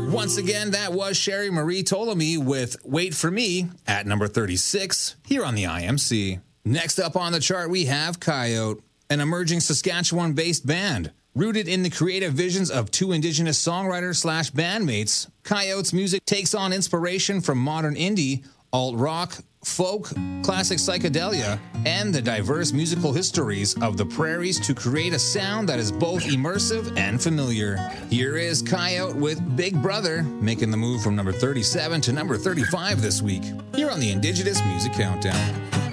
Once again, that was Sherry Marie Ptolemy with Wait For Me at number 36 here on the IMC. Next up on the chart, we have Coyote, an emerging Saskatchewan-based band. Rooted in the creative visions of two Indigenous songwriters/bandmates, Coyote's music takes on inspiration from modern indie, alt-rock, folk, classic psychedelia, and the diverse musical histories of the prairies to create a sound that is both immersive and familiar. Here is Coyote with Big Brother, making the move from number 37 to number 35 this week, here on the Indigenous Music Countdown.